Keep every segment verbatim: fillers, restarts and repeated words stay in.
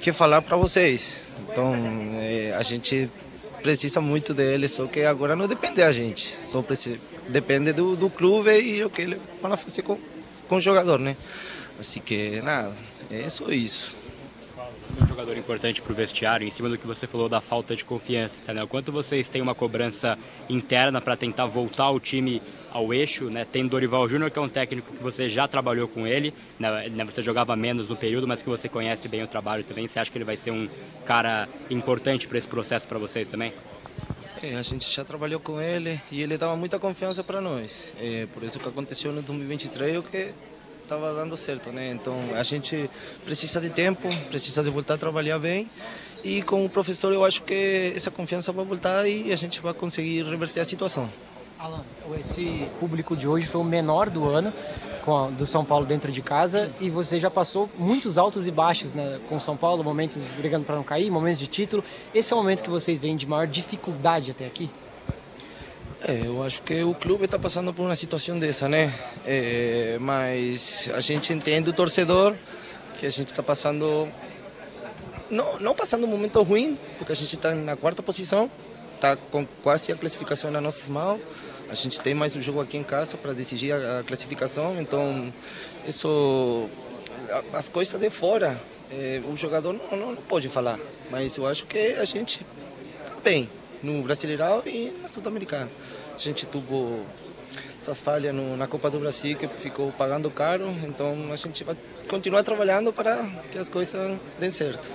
que falar para vocês. Então, é, a gente precisa muito dele, só que agora não depende da gente, só precisa, depende do, do clube e o que ele vai fazer com, com o jogador, né? Assim que, nada, é só isso. Você é um jogador importante para o vestiário, em cima do que você falou da falta de confiança, tá, né? O quanto vocês têm uma cobrança interna para tentar voltar o time ao eixo, né? Tem Dorival Júnior, que é um técnico que você já trabalhou com ele, né? Você jogava menos no período, mas que você conhece bem o trabalho também. Você acha que ele vai ser um cara importante para esse processo para vocês também? É, a gente já trabalhou com ele e ele dava muita confiança para nós. É, por isso que aconteceu no dois mil e vinte e três, o que estava dando certo, né? Então a gente precisa de tempo, precisa de voltar a trabalhar bem e com o professor eu acho que essa confiança vai voltar e a gente vai conseguir reverter a situação. Alan, esse público de hoje foi o menor do ano com a, do São Paulo dentro de casa e você já passou muitos altos e baixos, né, com o São Paulo, momentos brigando para não cair, momentos de título. Esse é o momento que vocês veem de maior dificuldade até aqui? É, eu acho que o clube está passando por uma situação dessa, né? É, mas a gente entende o torcedor que a gente está passando, não, não passando um momento ruim, porque a gente está na quarta posição, está com quase a classificação nas nossas mãos. A gente tem mais um jogo aqui em casa para decidir a, a classificação, então isso, as coisas de fora, é, o jogador não, não, não pode falar, mas eu acho que a gente está bem no Brasileirão e na Sul-Americana. A gente teve essas falhas no, na Copa do Brasil que ficou pagando caro, então a gente vai continuar trabalhando para que as coisas dêem certo.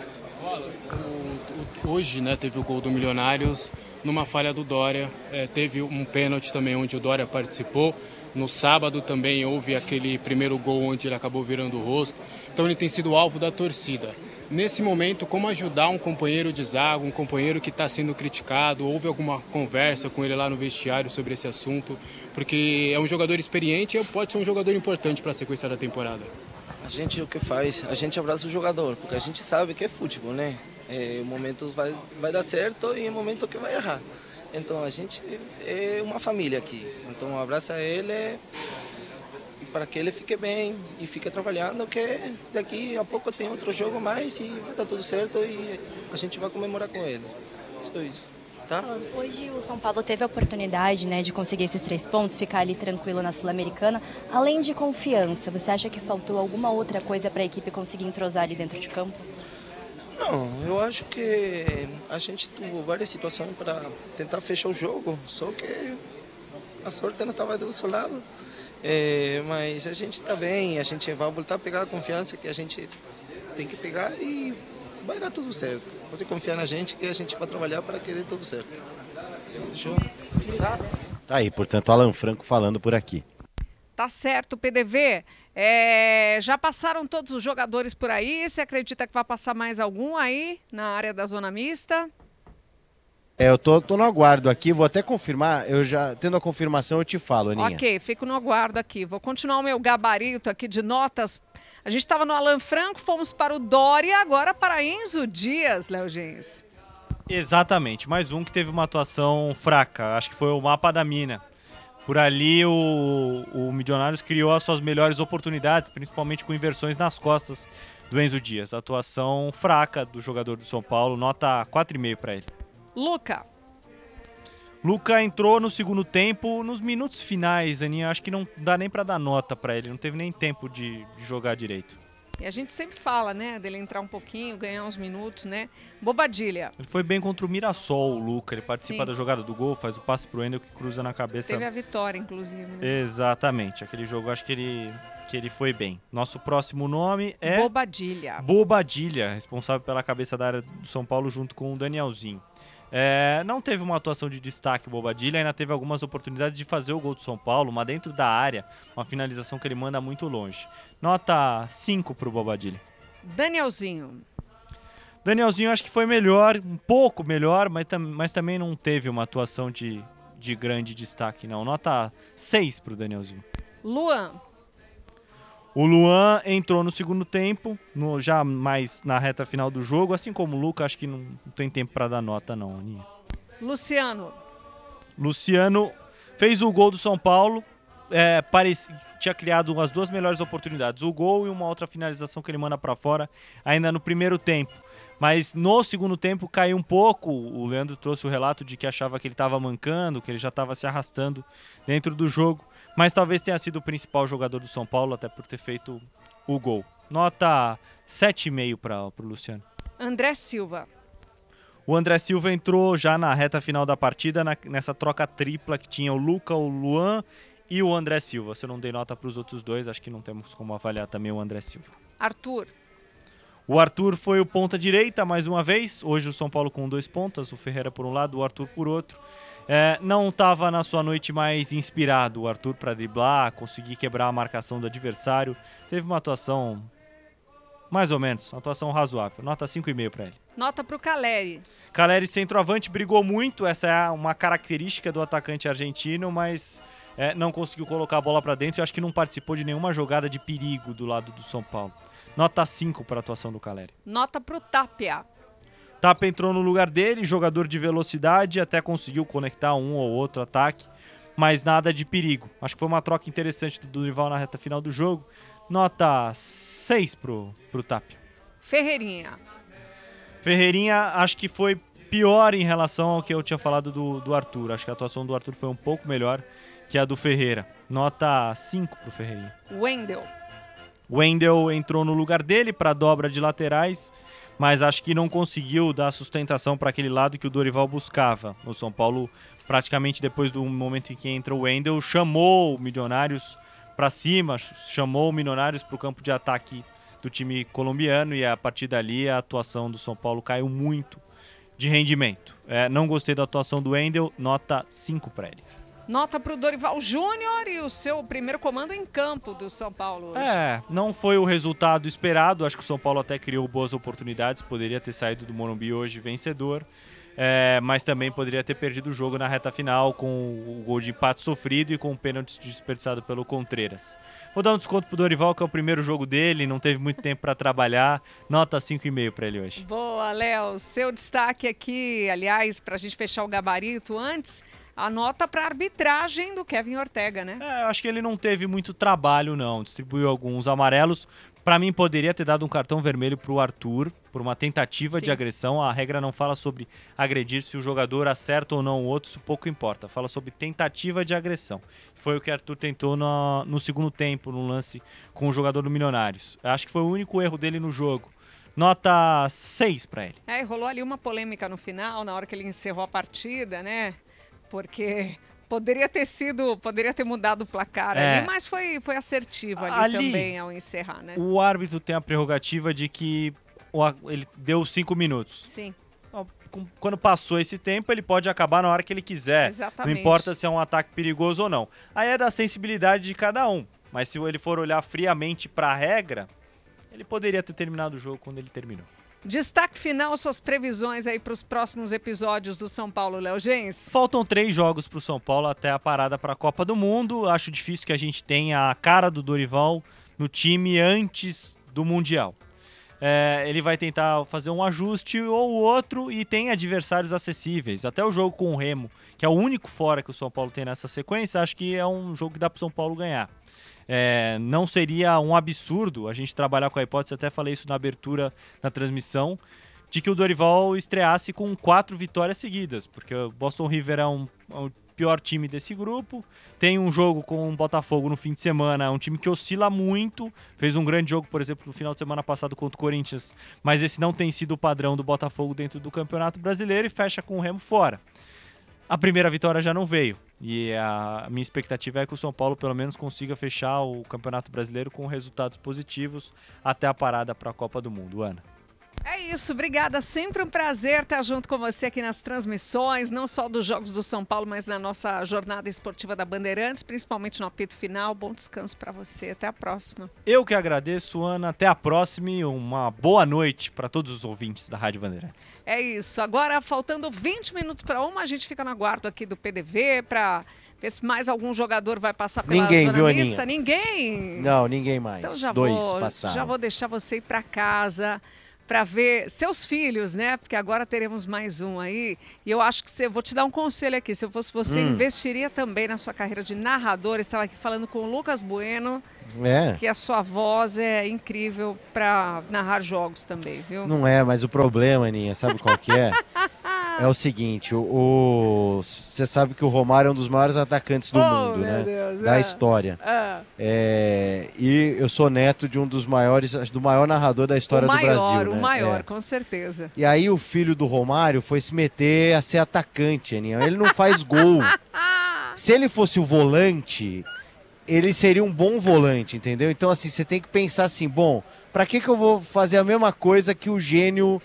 Hoje, né, teve o gol do Milionários numa falha do Dória, é, teve um pênalti também onde o Dória participou. No sábado também houve aquele primeiro gol onde ele acabou virando o rosto. Então ele tem sido alvo da torcida. Nesse momento, como ajudar um companheiro de zaga, um companheiro que está sendo criticado? Houve alguma conversa com ele lá no vestiário sobre esse assunto? Porque é um jogador experiente e pode ser um jogador importante para a sequência da temporada. A gente o que faz? A gente abraça o jogador, porque a gente sabe que é futebol, né? É, o momento vai, vai dar certo e o momento que vai errar. Então a gente é uma família aqui. Então abraça ele para que ele fique bem e fique trabalhando, que daqui a pouco tem outro jogo mais e vai dar tudo certo e a gente vai comemorar com ele. Só isso. Tá? Hoje o São Paulo teve a oportunidade, né, de conseguir esses três pontos, ficar ali tranquilo na Sul-Americana. Além de confiança, você acha que faltou alguma outra coisa para a equipe conseguir entrosar ali dentro de campo? Não, eu acho que a gente teve várias situações para tentar fechar o jogo, só que a sorte não estava do nosso lado. É, mas a gente está bem, a gente vai voltar a pegar a confiança que a gente tem que pegar e vai dar tudo certo. Pode confiar na gente que a gente vai trabalhar para que dê tudo certo. Fechou? Tá? Tá aí, portanto, Alan Franco falando por aqui. Tá certo, P D V. É, já passaram todos os jogadores por aí? Você acredita que vai passar mais algum aí na área da zona mista? É, eu tô, tô no aguardo aqui, vou até confirmar, eu já, tendo a confirmação eu te falo, Aninha. Ok, fico no aguardo aqui. Vou continuar o meu gabarito aqui de notas. A gente estava no Alan Franco, fomos para o Dória, agora para Enzo Dias, Léo Gens. Exatamente, mais um que teve uma atuação fraca, acho que foi o Mapa da Mina. Por ali o, o Milionários criou as suas melhores oportunidades, principalmente com inversões nas costas do Enzo Dias. Atuação fraca do jogador do São Paulo, nota quatro vírgula cinco para ele. Luca. Luca entrou no segundo tempo, nos minutos finais, Aninha, acho que não dá nem para dar nota para ele, não teve nem tempo de, de jogar direito. E a gente sempre fala, né, dele entrar um pouquinho, ganhar uns minutos, né? Bobadilha. Ele foi bem contra o Mirassol, o Luca, ele participa Sim. da jogada do gol, faz o passe pro Ender que cruza na cabeça. Teve a vitória, inclusive. Né? Exatamente, aquele jogo acho que ele, que ele foi bem. Nosso próximo nome é... Bobadilha. Bobadilha, responsável pela cabeça da área do São Paulo junto com o Danielzinho. É, não teve uma atuação de destaque, Bobadilha, ainda teve algumas oportunidades de fazer o gol do São Paulo, uma dentro da área, uma finalização que ele manda muito longe. Nota cinco pro Bobadilha. Danielzinho. Danielzinho acho que foi melhor, um pouco melhor, mas, tam, mas também não teve uma atuação de, de grande destaque, não. Nota seis pro Danielzinho. Luan. O Luan entrou no segundo tempo, no, já mais na reta final do jogo, assim como o Luca, acho que não, não tem tempo para dar nota não, Aninha. Luciano. Luciano fez o gol do São Paulo, é, pareci, tinha criado as duas melhores oportunidades, o gol e uma outra finalização que ele manda para fora ainda no primeiro tempo. Mas no segundo tempo caiu um pouco. O Leandro trouxe o relato de que achava que ele estava mancando, que ele já estava se arrastando dentro do jogo. Mas talvez tenha sido o principal jogador do São Paulo, até por ter feito o gol. Nota sete vírgula cinco para o Luciano. André Silva. O André Silva entrou já na reta final da partida, na, nessa troca tripla que tinha o Luca, o Luan e o André Silva. Se eu não dei nota para os outros dois, acho que não temos como avaliar também o André Silva. Arthur. O Arthur foi o ponta direita mais uma vez. Hoje o São Paulo com dois pontas, o Ferreira por um lado, o Arthur por outro. É, não estava na sua noite mais inspirado o Arthur para driblar, conseguir quebrar a marcação do adversário. Teve uma atuação mais ou menos, uma atuação razoável. Nota cinco vírgula cinco para ele. Nota para o Caleri. Caleri, centroavante, brigou muito. Essa é uma característica do atacante argentino, mas é, não conseguiu colocar a bola para dentro e acho que não participou de nenhuma jogada de perigo do lado do São Paulo. Nota cinco para a atuação do Caleri. Nota para o Tapia. Tapia entrou no lugar dele, jogador de velocidade, até conseguiu conectar um ou outro ataque, mas nada de perigo. Acho que foi uma troca interessante do Dorival na reta final do jogo. Nota seis pro, pro Tapia. Ferreirinha. Ferreirinha acho que foi pior em relação ao que eu tinha falado do, do Arthur. Acho que a atuação do Arthur foi um pouco melhor que a do Ferreira. Nota cinco pro Ferreirinha. Wendel. Wendel entrou no lugar dele para dobra de laterais, mas acho que não conseguiu dar sustentação para aquele lado que o Dorival buscava. O São Paulo, praticamente depois do momento em que entra o Wendel, chamou o Milionários para cima, chamou o Milionários para o campo de ataque do time colombiano e a partir dali a atuação do São Paulo caiu muito de rendimento. É, não gostei da atuação do Wendel, nota cinco para ele. Nota para o Dorival Júnior e o seu primeiro comando em campo do São Paulo hoje. É, não foi o resultado esperado. Acho que o São Paulo até criou boas oportunidades. Poderia ter saído do Morumbi hoje vencedor. É, mas também poderia ter perdido o jogo na reta final com o gol de empate sofrido e com o pênalti desperdiçado pelo Contreras. Vou dar um desconto pro Dorival, que é o primeiro jogo dele, não teve muito tempo para trabalhar. Nota cinco vírgula cinco para ele hoje. Boa, Léo. Seu destaque aqui, aliás, para a gente fechar o gabarito antes... A nota para a arbitragem do Kevin Ortega, né? É, eu acho que ele não teve muito trabalho, não. Distribuiu alguns amarelos. Para mim, poderia ter dado um cartão vermelho para o Arthur, por uma tentativa Sim. de agressão. A regra não fala sobre agredir, se o jogador acerta ou não o outro, isso pouco importa. Fala sobre tentativa de agressão. Foi o que o Arthur tentou no, no segundo tempo, no lance com o jogador do Milionários. Eu acho que foi o único erro dele no jogo. Nota seis para ele. É, rolou ali uma polêmica no final, na hora que ele encerrou a partida, né? Porque poderia ter sido, poderia ter mudado o placar é. ali, mas foi, foi assertivo ali, ali também ao encerrar, né? O árbitro tem a prerrogativa de que ele deu cinco minutos. Sim. Quando passou esse tempo, ele pode acabar na hora que ele quiser. Exatamente. Não importa se é um ataque perigoso ou não. Aí é da sensibilidade de cada um. Mas se ele for olhar friamente para a regra, ele poderia ter terminado o jogo quando ele terminou. Destaque final, suas previsões aí para os próximos episódios do São Paulo, Léo Gens. Faltam três jogos para o São Paulo até a parada para a Copa do Mundo. Acho difícil que a gente tenha a cara do Dorival no time antes do Mundial. É, ele vai tentar fazer um ajuste ou outro e tem adversários acessíveis. Até o jogo com o Remo, que é o único fora que o São Paulo tem nessa sequência, acho que é um jogo que dá para o São Paulo ganhar. É, não seria um absurdo a gente trabalhar com a hipótese, até falei isso na abertura da transmissão, de que o Dorival estreasse com quatro vitórias seguidas, porque o Boston River é um, é o pior time desse grupo, tem um jogo com o Botafogo no fim de semana, um time que oscila muito, fez um grande jogo, por exemplo, no final de semana passado contra o Corinthians, mas esse não tem sido o padrão do Botafogo dentro do Campeonato Brasileiro e fecha com o Remo fora. A primeira vitória já não veio e a minha expectativa é que o São Paulo pelo menos consiga fechar o Campeonato Brasileiro com resultados positivos até a parada para a Copa do Mundo. Ana. É isso, obrigada. Sempre um prazer estar junto com você aqui nas transmissões, não só dos Jogos do São Paulo, mas na nossa jornada esportiva da Bandeirantes, principalmente no apito final. Bom descanso para você. Até a próxima. Eu que agradeço, Ana. Até a próxima e uma boa noite para todos os ouvintes da Rádio Bandeirantes. É isso. Agora, faltando vinte minutos para uma, a gente fica no aguardo aqui do P D V para ver se mais algum jogador vai passar pela ninguém, zona viu, mista. Aninha? Ninguém? Não, ninguém mais. Então já Dois vou, passaram. já vou deixar você ir para casa. para ver seus filhos, né? Porque agora teremos mais um aí. E eu acho que você, vou te dar um conselho aqui. Se eu fosse você, hum. investiria também na sua carreira de narrador. Estava aqui falando com o Lucas Bueno, é. que a sua voz é incrível para narrar jogos também, viu? Não é, mas o problema, Aninha, sabe qual que é? É o seguinte, o você sabe que o Romário é um dos maiores atacantes do oh, mundo, né? Deus, da é. história. É. É, e eu sou neto de um dos maiores, do maior narrador da história o maior, do Brasil. O né? maior, é. com certeza. E aí o filho do Romário foi se meter a ser atacante, Aninha. Ele não faz gol. Se ele fosse o volante, ele seria um bom volante, entendeu? Então assim, você tem que pensar assim, bom, pra que que eu vou fazer a mesma coisa que o gênio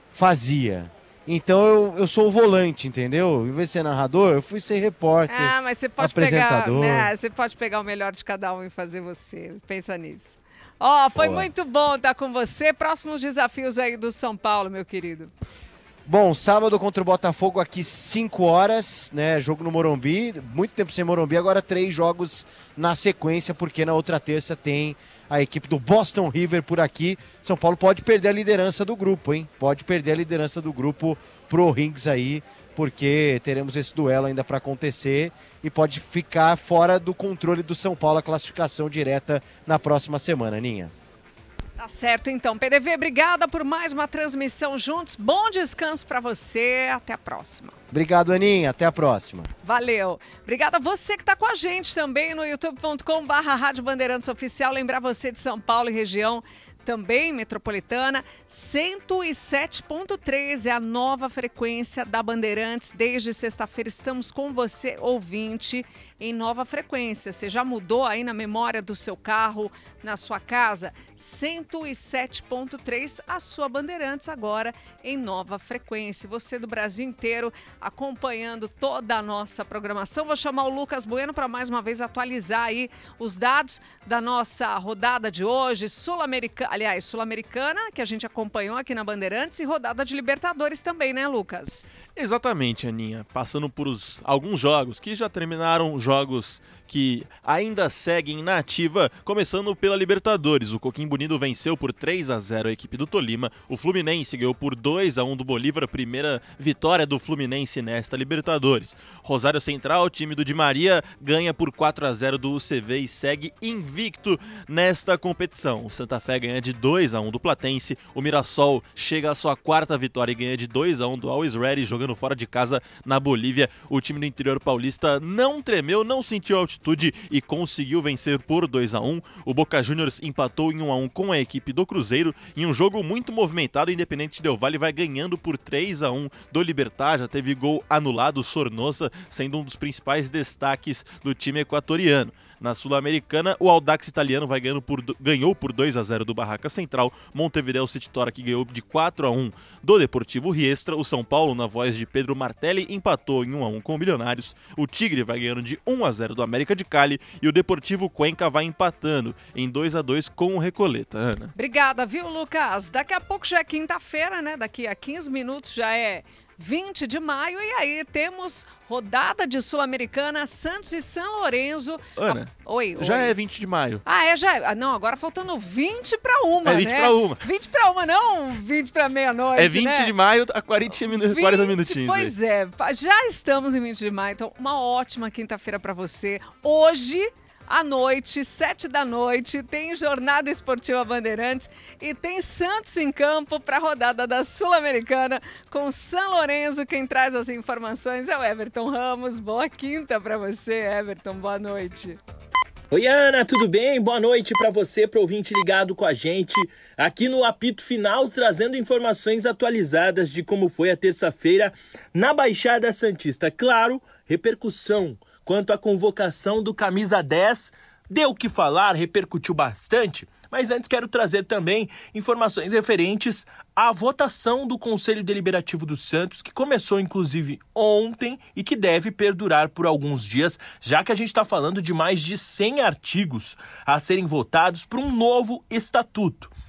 fazia? Então eu, eu sou o volante, entendeu? Em vez de ser narrador, eu fui ser repórter, ah, mas você pode apresentador. Pegar, né? Você pode pegar o melhor de cada um e fazer você. Pensa nisso. Ó, oh, foi Pô. muito bom estar com você. Próximos desafios aí do São Paulo, meu querido. Bom, sábado contra o Botafogo aqui, cinco horas, né? Jogo no Morumbi. Muito tempo sem Morumbi, agora três jogos na sequência, porque na outra terça tem a equipe do Boston River por aqui. São Paulo pode perder a liderança do grupo, hein? Pode perder a liderança do grupo pro Rings aí, porque teremos esse duelo ainda para acontecer e pode ficar fora do controle do São Paulo a classificação direta na próxima semana, Aninha. Tá certo, então. P D V, obrigada por mais uma transmissão juntos. Bom descanso para você. Até a próxima. Obrigado, Aninha. Até a próxima. Valeu. Obrigada a você que está com a gente também no youtube ponto com barra Rádio Bandeirantes Oficial. Lembrar você de São Paulo e região, também metropolitana, cento e sete ponto três é a nova frequência da Bandeirantes. Desde sexta-feira estamos com você, ouvinte, em nova frequência. Você já mudou aí na memória do seu carro, na sua casa? cento e sete ponto três, a sua Bandeirantes agora em nova frequência. Você do Brasil inteiro acompanhando toda a nossa programação. Vou chamar o Lucas Bueno para mais uma vez atualizar aí os dados da nossa rodada de hoje, Sul-Americana, aliás, Sul-Americana, que a gente acompanhou aqui na Bandeirantes, e rodada de Libertadores também, né, Lucas? Exatamente, Aninha. Passando por os, alguns jogos que já terminaram, jogos que ainda seguem na ativa, começando pela Libertadores. O Coquimbo Unido venceu por três a zero a equipe do Tolima. O Fluminense ganhou por dois a um do Bolívar, a primeira vitória do Fluminense nesta Libertadores. Rosário Central, time do Di Maria, ganha por quatro a zero do U C V e segue invicto nesta competição. O Santa Fé ganha de dois a um do Platense. O Mirassol chega à sua quarta vitória e ganha de dois a um do Always Ready, jogando fora de casa na Bolívia. O time do interior paulista não tremeu, não sentiu altitude e conseguiu vencer por dois a um. O Boca Juniors empatou em um a um com a equipe do Cruzeiro em um jogo muito movimentado. O Independente Del Valle vai ganhando por três a um do Libertad. Já teve gol anulado, Sornosa sendo um dos principais destaques do time equatoriano. Na Sul-Americana, o Audax italiano vai ganhando por, ganhou por dois a zero do Barraca Central. Montevideo City Torque ganhou de quatro a um do Deportivo Riestra. O São Paulo, na voz de Pedro Martelli, empatou em um a um com o Milionários. O Tigre vai ganhando de um a zero do América de Cali. E o Deportivo Cuenca vai empatando em dois a dois com o Recoleta. Ana. Obrigada, viu, Lucas? Daqui a pouco já é quinta-feira, né? Daqui a quinze minutos já é vinte de maio, e aí temos rodada de Sul-Americana, Santos e São Lourenço. Ana, ah, oi, já oi. é vinte de maio. Ah, é, já é. Não, agora faltando vinte para uma, é vinte né? para uma. vinte para uma, não vinte para meia-noite, É vinte né? de maio a quarenta, minu- vinte, quarenta minutinhos. Pois aí. é, já estamos em vinte de maio, então uma ótima quinta-feira para você. Hoje, à noite, sete da noite, tem Jornada Esportiva Bandeirantes e tem Santos em campo para a rodada da Sul-Americana com São Lourenço. Quem traz as informações é o Everton Ramos. Boa quinta para você, Everton. Boa noite. Oi, Ana, tudo bem? Boa noite para você, para o ouvinte ligado com a gente aqui no Apito Final, trazendo informações atualizadas de como foi a terça-feira na Baixada Santista. Claro, repercussão quanto à convocação do Camisa dez, deu o que falar, repercutiu bastante, mas antes quero trazer também informações referentes à votação do Conselho Deliberativo do Santos, que começou inclusive ontem e que deve perdurar por alguns dias, já que a gente está falando de mais de cem artigos a serem votados para um novo estatuto.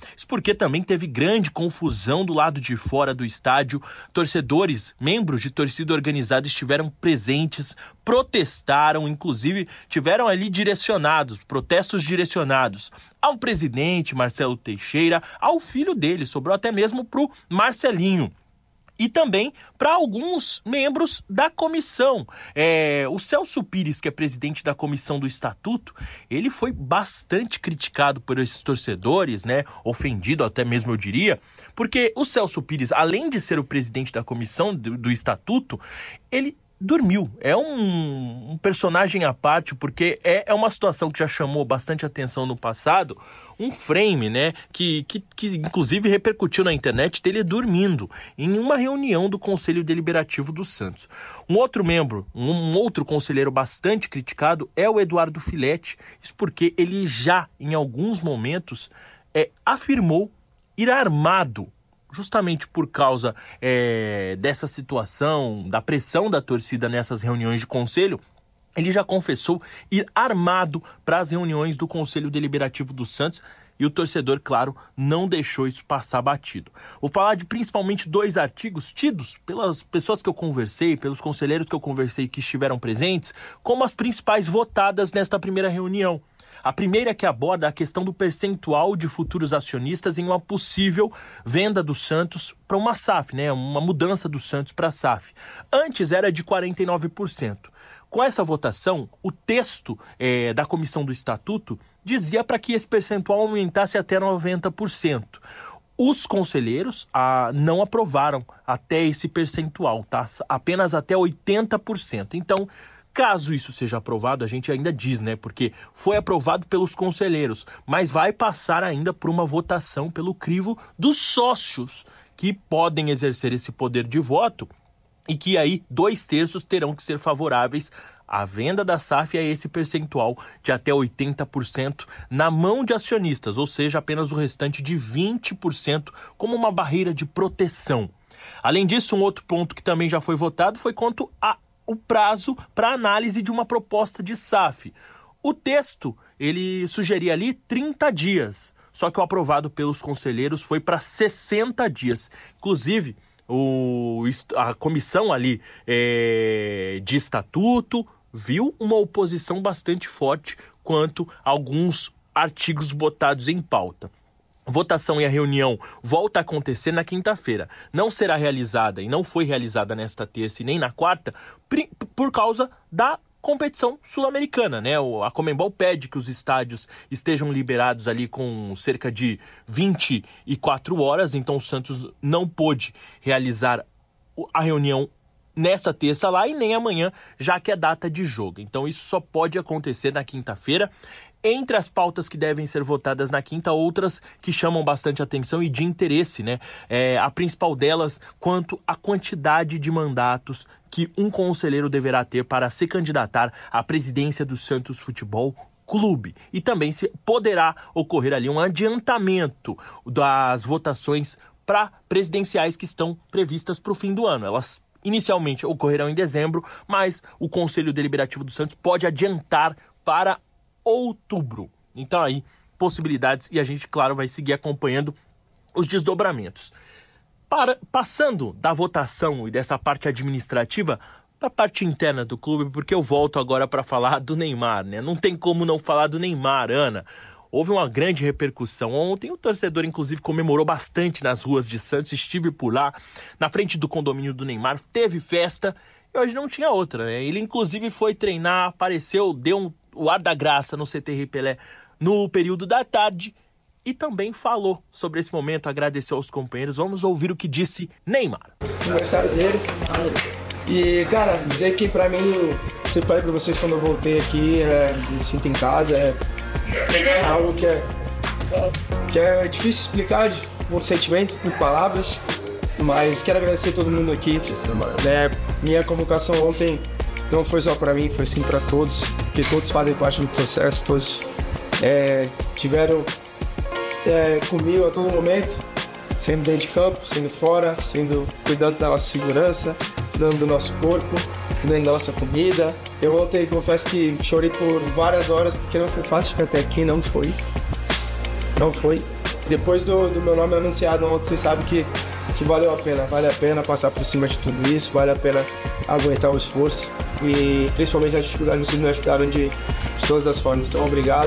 Isso porque também teve grande confusão do lado de fora do estádio. Torcedores, membros de torcida organizada estiveram presentes, protestaram, inclusive tiveram ali direcionados, protestos direcionados ao presidente Marcelo Teixeira, ao filho dele, sobrou até mesmo para o Marcelinho. E também para alguns membros da comissão. É, o Celso Pires, que é presidente da comissão do Estatuto, ele foi bastante criticado por esses torcedores, né? Ofendido até mesmo, eu diria, porque o Celso Pires, além de ser o presidente da comissão do, do Estatuto, ele dormiu. É um, um personagem à parte, porque é, é uma situação que já chamou bastante atenção no passado, um frame, né, que, que, que inclusive repercutiu na internet dele dormindo em uma reunião do Conselho Deliberativo do Santos. Um outro membro, um outro conselheiro bastante criticado é o Eduardo Filete, isso porque ele já, em alguns momentos, é, afirmou ir armado, justamente por causa é, dessa situação, da pressão da torcida nessas reuniões de conselho. Ele já confessou ir armado para as reuniões do Conselho Deliberativo do Santos e o torcedor, claro, não deixou isso passar batido. Vou falar de principalmente dois artigos tidos pelas pessoas que eu conversei, pelos conselheiros que eu conversei que estiveram presentes, como as principais votadas nesta primeira reunião. A primeira é que aborda a questão do percentual de futuros acionistas em uma possível venda do Santos para uma S A F, né? Uma mudança do Santos para a S A F. Antes era de quarenta e nove por cento. Com essa votação, o texto é, da Comissão do Estatuto dizia para que esse percentual aumentasse até noventa por cento. Os conselheiros ah, não aprovaram até esse percentual, tá? Apenas até oitenta por cento. Então, caso isso seja aprovado, a gente ainda diz, né? Porque foi aprovado pelos conselheiros, mas vai passar ainda por uma votação pelo crivo dos sócios, que podem exercer esse poder de voto e que aí dois terços terão que ser favoráveis à venda da S A F a esse percentual de até oitenta por cento na mão de acionistas, ou seja, apenas o restante de vinte por cento como uma barreira de proteção. Além disso, um outro ponto que também já foi votado foi quanto a o prazo para análise de uma proposta de S A F. O texto, ele sugeria ali trinta dias, só que o aprovado pelos conselheiros foi para sessenta dias. Inclusive, o, a comissão ali é, de estatuto viu uma oposição bastante forte quanto a alguns artigos botados em pauta. Votação e a reunião volta a acontecer na quinta-feira. Não será realizada e não foi realizada nesta terça e nem na quarta por causa da competição sul-americana, né? A Conmebol pede que os estádios estejam liberados ali com cerca de vinte e quatro horas, então o Santos não pôde realizar a reunião nesta terça lá e nem amanhã, já que é data de jogo. Então isso só pode acontecer na quinta-feira. Entre as pautas que devem ser votadas na quinta, outras que chamam bastante atenção e de interesse, né? É, a principal delas, quanto à quantidade de mandatos que um conselheiro deverá ter para se candidatar à presidência do Santos Futebol Clube. E também se poderá ocorrer ali um adiantamento das votações para presidenciais que estão previstas para o fim do ano. Elas inicialmente ocorrerão em dezembro, mas o Conselho Deliberativo do Santos pode adiantar para outubro. Então aí, possibilidades, e a gente, claro, vai seguir acompanhando os desdobramentos. Para, passando da votação e dessa parte administrativa para a parte interna do clube, porque eu volto agora para falar do Neymar, né? Não tem como não falar do Neymar, Ana. Houve uma grande repercussão ontem, o torcedor inclusive comemorou bastante nas ruas de Santos, estive por lá, na frente do condomínio do Neymar, teve festa, e hoje não tinha outra, né? Ele inclusive foi treinar, apareceu, deu um o ar da graça no C T R Pelé no período da tarde e também falou sobre esse momento, agradeceu aos companheiros. Vamos ouvir o que disse Neymar. Aniversário dele. E, cara, dizer que pra mim, sempre falei pra vocês quando eu voltei aqui, é, me sinto em casa, é, é algo que é, que é difícil explicar por sentimentos, por palavras, mas quero agradecer a todo mundo aqui. É, minha convocação ontem não foi só para mim, foi sim para todos, porque todos fazem parte do processo, todos é, tiveram é, comigo a todo momento, sendo dentro de campo, sendo fora, sendo cuidando da nossa segurança, cuidando do nosso corpo, cuidando da nossa comida. Eu ontem confesso que chorei por várias horas, porque não foi fácil chegar até aqui, não foi. Não foi. depois do, do meu nome anunciado ontem, vocês sabem que, que valeu a pena. Vale a pena passar por cima de tudo isso, vale a pena aguentar o esforço. E principalmente na dificuldade, vocês me ajudaram de, de todas as formas. Então, obrigado.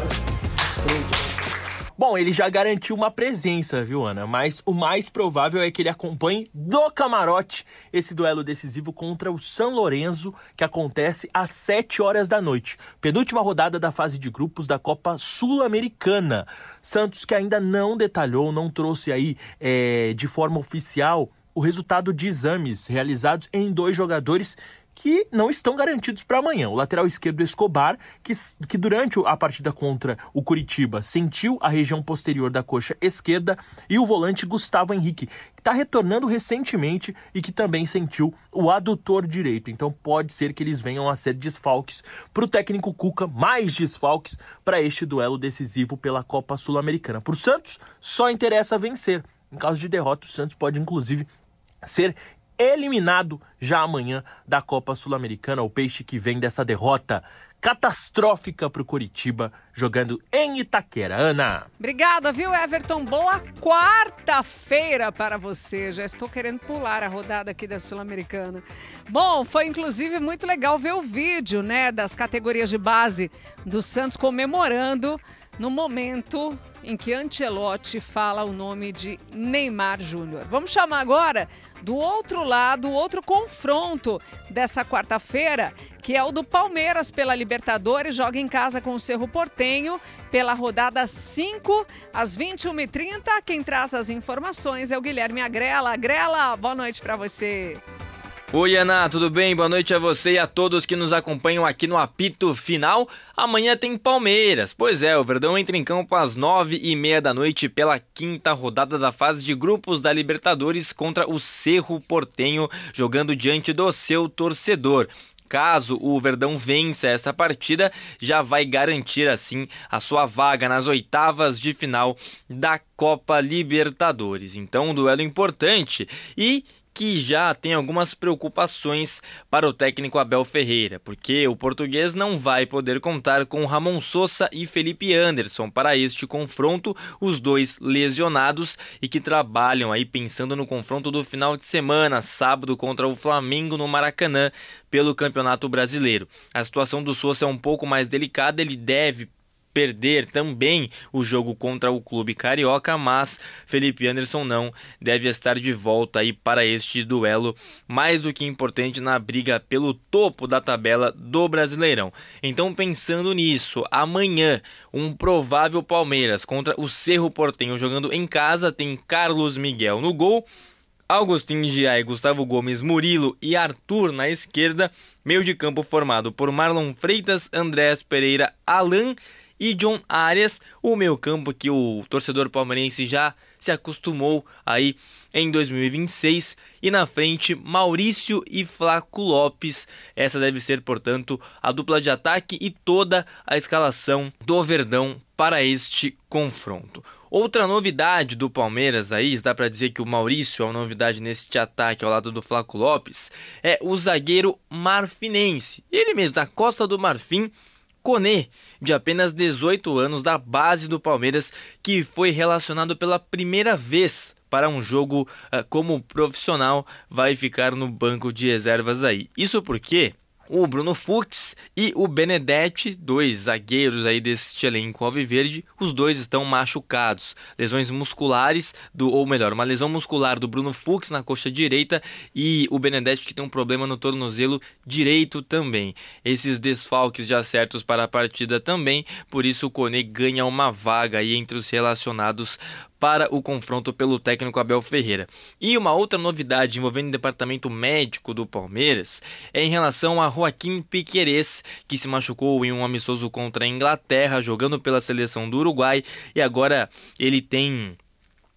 Bom, ele já garantiu uma presença, viu, Ana? Mas o mais provável é que ele acompanhe do camarote esse duelo decisivo contra o São Lourenço, que acontece às sete horas da noite. Penúltima rodada da fase de grupos da Copa Sul-Americana. Santos que ainda não detalhou, não trouxe aí é, de forma oficial o resultado de exames realizados em dois jogadores que não estão garantidos para amanhã. O lateral esquerdo Escobar, que, que durante a partida contra o Curitiba sentiu a região posterior da coxa esquerda, e o volante Gustavo Henrique, que está retornando recentemente e que também sentiu o adutor direito. Então pode ser que eles venham a ser desfalques para o técnico Cuca, mais desfalques para este duelo decisivo pela Copa Sul-Americana. Para o Santos, só interessa vencer. Em caso de derrota, o Santos pode inclusive ser eliminado já amanhã da Copa Sul-Americana, o Peixe que vem dessa derrota catastrófica para o Curitiba, jogando em Itaquera. Ana. Obrigada, viu, Everton? Boa quarta-feira para você. Já estou querendo pular a rodada aqui da Sul-Americana. Bom, foi inclusive muito legal ver o vídeo, né, das categorias de base do Santos comemorando no momento em que Ancelotti fala o nome de Neymar Júnior. Vamos chamar agora do outro lado, o outro confronto dessa quarta-feira, que é o do Palmeiras pela Libertadores, joga em casa com o Cerro Porteño pela rodada cinco, às vinte e uma e trinta. Quem traz as informações é o Guilherme Agrela. Agrela, boa noite para você. Oi, Ana, tudo bem? Boa noite a você e a todos que nos acompanham aqui no Apito Final. Amanhã tem Palmeiras. Pois é, o Verdão entra em campo às nove e meia da noite pela quinta rodada da fase de grupos da Libertadores contra o Cerro Porteño, jogando diante do seu torcedor. Caso o Verdão vença essa partida, já vai garantir assim a sua vaga nas oitavas de final da Copa Libertadores. Então, um duelo importante e que já tem algumas preocupações para o técnico Abel Ferreira, porque o português não vai poder contar com Ramon Sosa e Felipe Anderson para este confronto, os dois lesionados e que trabalham aí pensando no confronto do final de semana, sábado contra o Flamengo no Maracanã pelo Campeonato Brasileiro. A situação do Sosa é um pouco mais delicada, ele deve perder também o jogo contra o clube carioca, mas Felipe Anderson não deve estar de volta aí para este duelo mais do que importante na briga pelo topo da tabela do Brasileirão. Então, pensando nisso, amanhã um provável Palmeiras contra o Cerro Porteño jogando em casa, tem Carlos Miguel no gol, Agustín Giai, Gustavo Gomes, Murilo e Arthur na esquerda, meio de campo formado por Marlon Freitas, Andrés Pereira, Alan e John Arias, o meio campo que o torcedor palmeirense já se acostumou aí em dois mil e vinte e seis, e na frente Maurício e Flaco Lopes. Essa deve ser, portanto, a dupla de ataque e toda a escalação do Verdão para este confronto. Outra novidade do Palmeiras aí, dá para dizer que o Maurício é uma novidade neste ataque ao lado do Flaco Lopes, é o zagueiro marfinense, ele mesmo da Costa do Marfim, Koné, de apenas dezoito anos, da base do Palmeiras, que foi relacionado pela primeira vez para um jogo uh, como profissional, vai ficar no banco de reservas aí. Isso porque o Bruno Fux e o Benedetti, dois zagueiros aí desse elenco alviverde, os dois estão machucados. Lesões musculares, do, ou melhor, uma lesão muscular do Bruno Fux na coxa direita e o Benedetti que tem um problema no tornozelo direito também. Esses desfalques já certos para a partida também, por isso o Koné ganha uma vaga aí entre os relacionados para o confronto pelo técnico Abel Ferreira. E uma outra novidade envolvendo o departamento médico do Palmeiras é em relação a Joaquim Piquerez, que se machucou em um amistoso contra a Inglaterra, jogando pela seleção do Uruguai, e agora ele tem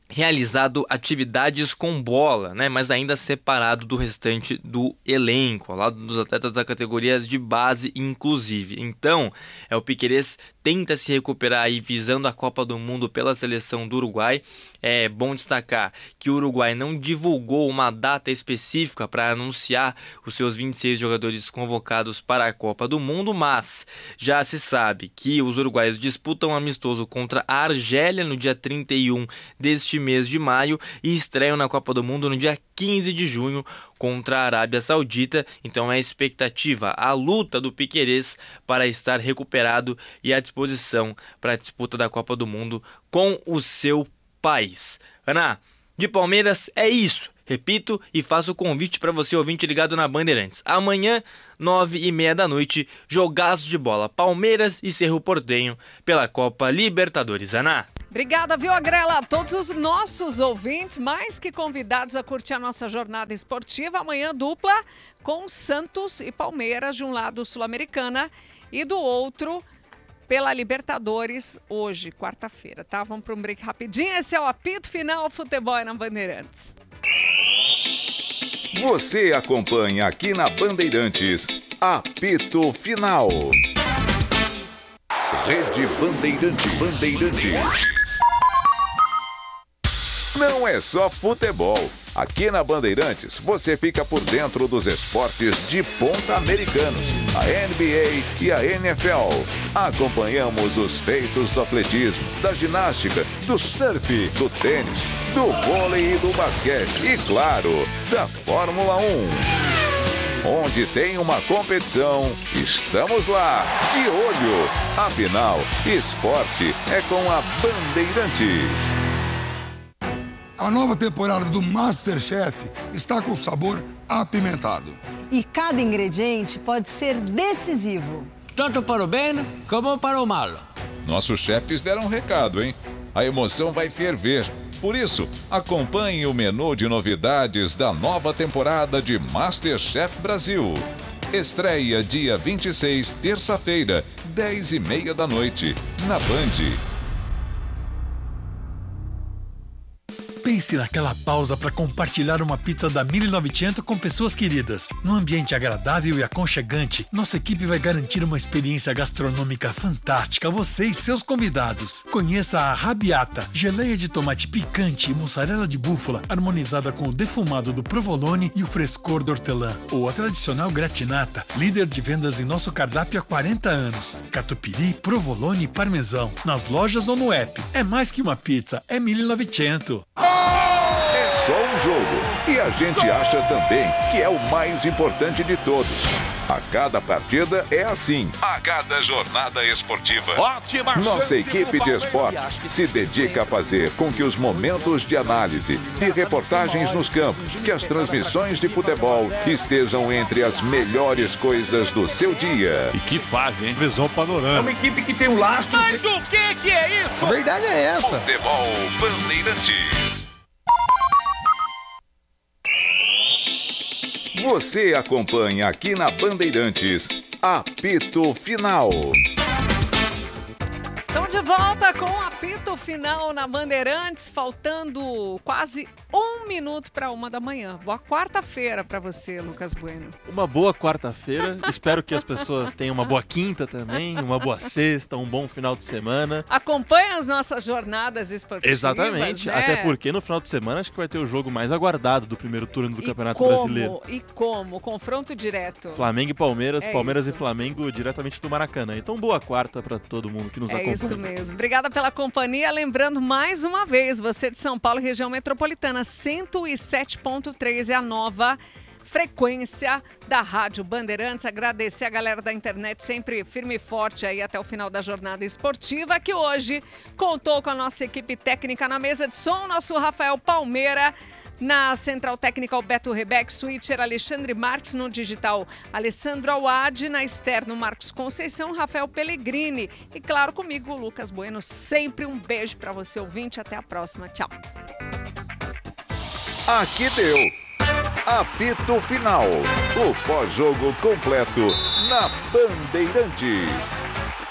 realizado atividades com bola, né, mas ainda separado do restante do elenco, ao lado dos atletas da categorias de base inclusive. Então, é o Piquerez tenta se recuperar aí visando a Copa do Mundo pela seleção do Uruguai. É bom destacar que o Uruguai não divulgou uma data específica para anunciar os seus vinte e seis jogadores convocados para a Copa do Mundo, mas já se sabe que os uruguaios disputam um amistoso contra a Argélia no dia trinta e um deste mês de maio e estreiam na Copa do Mundo no dia quinze de junho contra a Arábia Saudita. Então é a expectativa, a luta do Piquerez para estar recuperado e à disposição para a disputa da Copa do Mundo com o seu país. Ana, de Palmeiras é isso. Repito e faço o convite para você, ouvinte ligado na Bandeirantes. Amanhã, nove e meia da noite, jogaço de bola Palmeiras e Cerro Porteño pela Copa Libertadores. Ana. Obrigada, viu, Agrela? A todos os nossos ouvintes, mais que convidados a curtir a nossa jornada esportiva. Amanhã dupla com Santos e Palmeiras, de um lado Sul-Americana e do outro pela Libertadores, hoje, quarta-feira, tá? Vamos para um break rapidinho. Esse é o Apito Final Futebol na Bandeirantes. Você acompanha aqui na Bandeirantes, Apito Final. Rede Bandeirantes. Bandeirantes. Não é só futebol. Aqui na Bandeirantes, você fica por dentro dos esportes de ponta americanos, a N B A e a N F L. Acompanhamos os feitos do atletismo, da ginástica, do surf, do tênis, do vôlei e do basquete e, claro, da Fórmula um. Onde tem uma competição, estamos lá, de olho. Afinal, esporte é com a Bandeirantes. A nova temporada do MasterChef está com sabor apimentado. E cada ingrediente pode ser decisivo. Tanto para o bem como para o mal. Nossos chefes deram um recado, hein? A emoção vai ferver. Por isso, acompanhe o menu de novidades da nova temporada de MasterChef Brasil. Estreia dia vinte e seis, terça-feira, dez e meia da noite, na Band. Pense naquela pausa para compartilhar uma pizza da mil e novecentos com pessoas queridas. Num ambiente agradável e aconchegante, nossa equipe vai garantir uma experiência gastronômica fantástica a você e seus convidados. Conheça a Rabiata, geleia de tomate picante e mussarela de búfala, harmonizada com o defumado do provolone e o frescor do hortelã. Ou a tradicional gratinata, líder de vendas em nosso cardápio há quarenta anos. Catupiry, provolone e parmesão. Nas lojas ou no app. É mais que uma pizza, é mil e novecentos. É só um jogo. E a gente acha também que é o mais importante de todos. A cada partida é assim. A cada jornada esportiva. Ótima Nossa equipe de esportes se dedica a fazer com que os momentos de análise, de reportagens nos campos, que as transmissões de futebol estejam entre as melhores coisas do seu dia. E que fase, hein? Visão panorâmica. É uma equipe que tem um lastro. Mas o que que é isso? A verdade é essa. Futebol Bandeirantes. Você acompanha aqui na Bandeirantes, Apito Final. Estamos de volta com o Apito Final na Bandeirantes, faltando quase um minuto para uma da manhã. Boa quarta-feira para você, Lucas Bueno. Uma boa quarta-feira. Espero que as pessoas tenham uma boa quinta também, uma boa sexta, um bom final de semana. Acompanhe as nossas jornadas esportivas. Exatamente, né? Até porque no final de semana acho que vai ter o jogo mais aguardado do primeiro turno do e Campeonato como, Brasileiro. E como? Confronto direto. Flamengo e Palmeiras, é Palmeiras isso. e Flamengo diretamente do Maracanã. Então boa quarta para todo mundo que nos é acompanha. Isso mesmo. Obrigada pela companhia. Lembrando mais uma vez, você de São Paulo, região metropolitana, cento e sete ponto três é a nova frequência da Rádio Bandeirantes. Agradecer a galera da internet, sempre firme e forte aí até o final da jornada esportiva, que hoje contou com a nossa equipe técnica na mesa de som, nosso Rafael Palmeira. Na Central Técnica, o Beto Rebeck, Switcher, Alexandre Marques, no digital, Alessandro Awad, na externo, Marcos Conceição, Rafael Pellegrini. E claro, comigo, Lucas Bueno. Sempre um beijo para você, ouvinte. Até a próxima. Tchau. Aqui deu. Apito Final. O pós-jogo completo na Bandeirantes.